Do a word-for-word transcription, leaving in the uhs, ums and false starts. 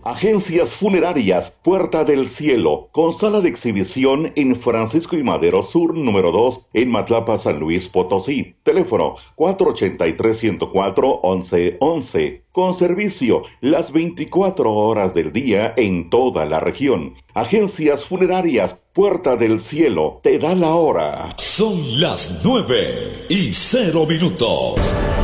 Agencias Funerarias Puerta del Cielo, con sala de exhibición en Francisco y Madero Sur número dos, en Matlapa, San Luis Potosí. Teléfono cuatro ochenta y tres, ciento cuatro, once once. Con servicio las veinticuatro horas del día en toda la región. Agencias Funerarias Puerta del Cielo te da la hora. Son las nueve y cero minutos.